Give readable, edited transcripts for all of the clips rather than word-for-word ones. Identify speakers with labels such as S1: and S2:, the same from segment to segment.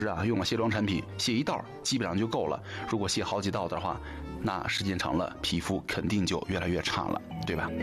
S1: 用了卸妆产品卸一道基本上就够了，如果卸好几道的话，那时间长了皮肤肯定就越来越差了，对吧？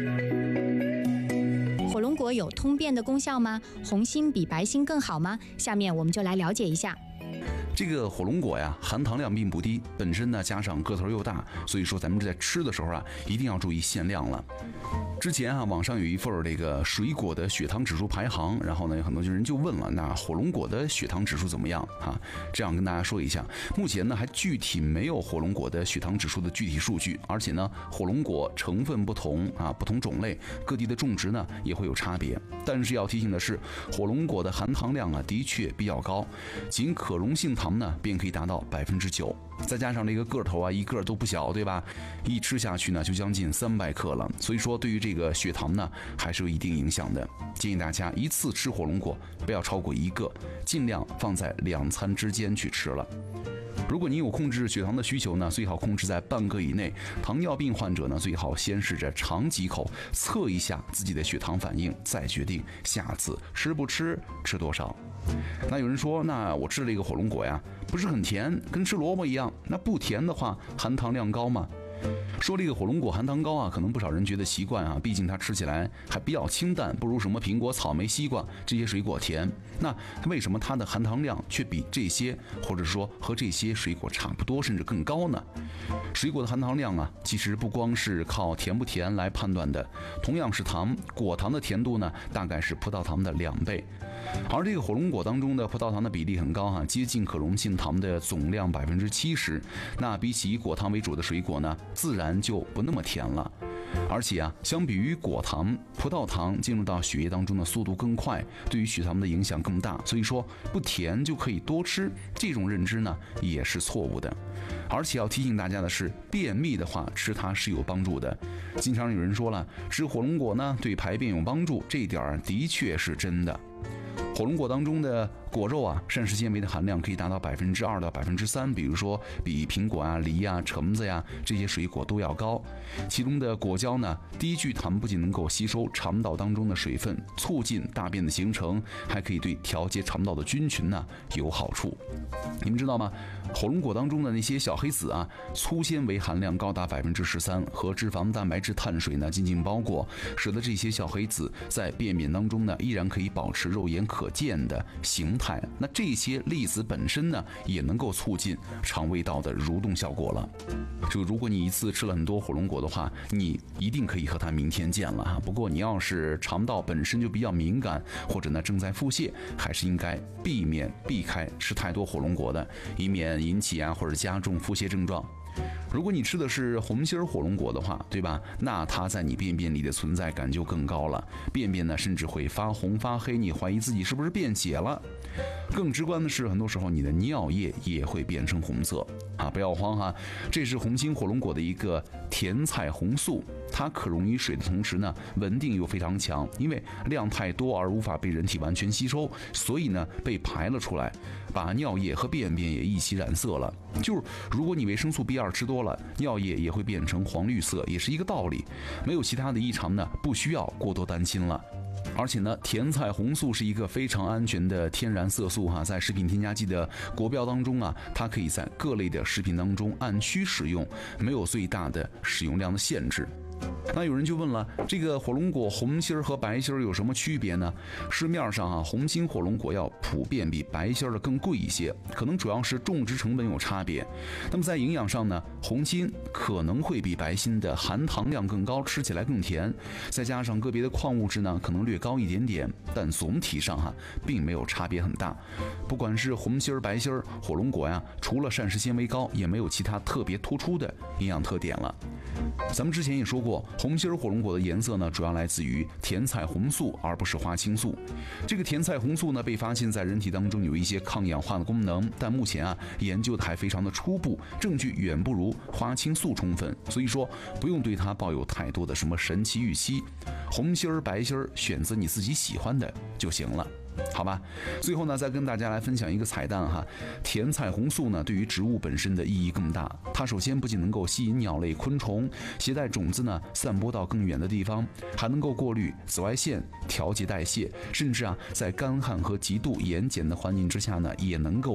S2: 火龙果有通便的功效吗？红心比白心更好吗？下面我们就来了解一下。
S1: 这个火龙果呀，含糖量并不低，本身呢加上个头又大，所以说咱们在吃的时候啊，一定要注意限量了。之前啊，网上有一份这个水果的血糖指数排行，然后呢，有很多人就问了，那火龙果的血糖指数怎么样啊？这样跟大家说一下，目前呢还具体没有火龙果的血糖指数的具体数据，而且呢，火龙果成分不同啊，不同种类，各地的种植呢也会有差别。但是要提醒的是，火龙果的含糖量啊的确比较高，仅可溶性糖呢便可以达到9%，再加上这个个头啊，一个都不小，对吧？一吃下去呢就将近300克了，所以说对于这个血糖呢还是有一定影响的。建议大家一次吃火龙果不要超过1个，尽量放在2餐之间去吃了。如果你有控制血糖的需求呢，最好控制在半个以内。糖尿病患者呢，最好先试着尝几口，测一下自己的血糖反应，再决定下次吃不吃，吃多少。那有人说，那我吃了一个火龙果呀，不是很甜，跟吃萝卜一样，那不甜的话，含糖量高吗？说这个火龙果含糖高啊，可能不少人觉得习惯啊，毕竟它吃起来还比较清淡，不如什么苹果、草莓、西瓜这些水果甜。那为什么它的含糖量却比这些，或者说和这些水果差不多，甚至更高呢？水果的含糖量啊，其实不光是靠甜不甜来判断的，同样是糖，果糖的甜度呢，大概是葡萄糖的2倍。而这个火龙果当中的葡萄糖的比例很高哈，接近可溶性糖的总量70%。那比起以果糖为主的水果呢，自然就不那么甜了。而且啊，相比于果糖，葡萄糖进入到血液当中的速度更快，对于血糖的影响更大。所以说不甜就可以多吃，这种认知呢也是错误的。而且要提醒大家的是，便秘的话吃它是有帮助的。经常有人说了，吃火龙果呢对排便有帮助，这一点的确是真的。火龙果当中的果肉啊，膳食纤维的含量可以达到2%到3%，比如说比苹果啊、梨啊、橙子呀这些水果都要高。其中的果胶呢，低聚糖不仅能够吸收肠道当中的水分，促进大便的形成，还可以对调节肠道的菌群呢有好处。你们知道吗？火龙果当中的那些小黑子啊，粗纤维含量高达13%，和脂肪、蛋白质、碳水呢紧紧包裹，使得这些小黑子在便便当中呢依然可以保持肉眼可见的形态。那这些粒子本身呢，也能够促进肠胃道的蠕动效果了。就如果你一次吃了很多火龙果的话，你一定可以和它明天见了哈。不过你要是肠道本身就比较敏感，或者呢正在腹泻，还是应该避开吃太多火龙果的，以免引起啊或者加重腹泻症状。如果你吃的是红心火龙果的话，对吧？那它在你便便里的存在感就更高了，便便呢甚至会发红发黑，你怀疑自己是不是便血了。更直观的是，很多时候你的尿液也会变成红色啊！不要慌哈，这是红心火龙果的一个甜菜红素，它可溶于水的同时呢，稳定又非常强，因为量太多而无法被人体完全吸收，所以呢被排了出来，把尿液和便便也一起染色了。就是如果你维生素 B2 吃多了，尿液也会变成黄绿色，也是一个道理。没有其他的异常呢，不需要过多担心了。而且呢，甜菜红素是一个非常安全的天然色素哈，在食品添加剂的国标当中啊，它可以在各类的食品当中按需使用，没有最大的使用量的限制。那有人就问了，这个火龙果红心和白心有什么区别呢？市面上啊，红心火龙果要普遍比白心的更贵一些，可能主要是种植成本有差别。那么在营养上呢，红心可能会比白心的含糖量更高，吃起来更甜，再加上个别的矿物质呢可能略高一点点，但总体上并没有差别很大。不管是红心白心火龙果呀，除了膳食纤维高，也没有其他特别突出的营养特点了。咱们之前也说过，红心火龙果的颜色呢，主要来自于甜菜红素，而不是花青素。这个甜菜红素呢，被发现在人体当中有一些抗氧化的功能，但目前研究的还非常的初步，证据远不如花青素充分，所以说不用对它抱有太多的什么神奇预期。红心白心选择你自己喜欢的就行了。好吧，最后呢，再跟大家来分享一个彩蛋哈。甜菜红素呢，对于植物本身的意义更大。它首先不仅能够吸引鸟类、昆虫，携带种子呢散播到更远的地方，还能够过滤紫外线，调节代谢，甚至在干旱和极度盐碱的环境之下呢，也能够